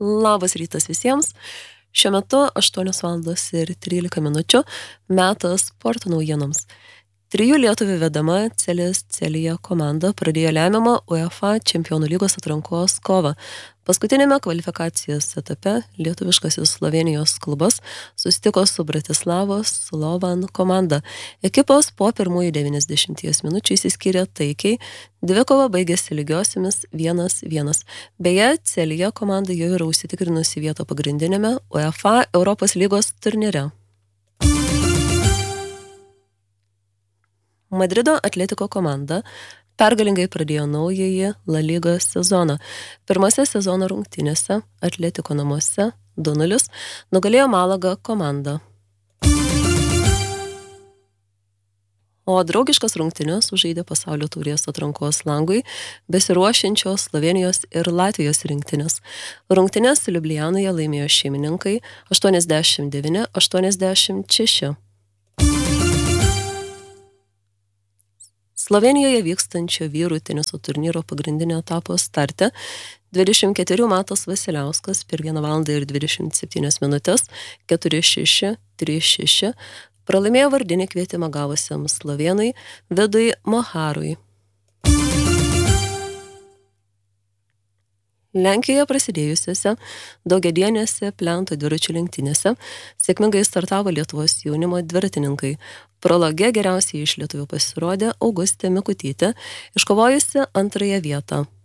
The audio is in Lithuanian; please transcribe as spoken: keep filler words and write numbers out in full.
Labas rytas visiems. Šiuo metu aštuonios valandos ir trylika minučių, metas sporto naujienoms. Trijų lietuvių vedama Celis Celija komanda pradėjo lemiamą UEFA Čempionų lygos atrankos kovą. Paskutinėme kvalifikacijos etape lietuviškasis Slovenijos klubas susitiko su Bratislavos Slovan komanda. Ekipos po pirmųjų devyniasdešimties minučių išsiskyrė taikiai, dvikova baigėsi lygiosiomis vienas vienas. Beje, Celija komanda jau yra užsitikrinusi vietą pagrindinėme UEFA Europos lygos turnyre. Madrido Atletiko komanda pergalingai pradėjo naująjį La Liga sezoną. Pirmose sezono rungtynėse Atletiko namuose du nulis nugalėjo Malaga komandą. O draugiškas rungtynes sužaidė pasaulio taurės atrankos langui besiruošiančios Slovenijos ir Latvijos rinktinės. Rungtynes Liublianoje laimėjo šeimininkai aštuoniasdešimt devyni aštuoniasdešimt šeši. Slovenijoje vykstančio vyrų teniso turnyro pagrindinio etapo starte dvidešimt ketverių Matas Vasiliauskas per vieną valandą ir dvidešimt septynias minutės keturi šeši trys šeši pralaimėjo vardinį kvietimą gavusiam slovėnui Vidui Moharui. Lenkijoje prasidėjusiuose daugiadienėse plento dviračių lenktynėse sėkmingai startavo Lietuvos jaunimo dviratininkai. Prologe geriausiai iš lietuvių pasirodė Augustė Mikutytė, iškovojusi antrąją vietą.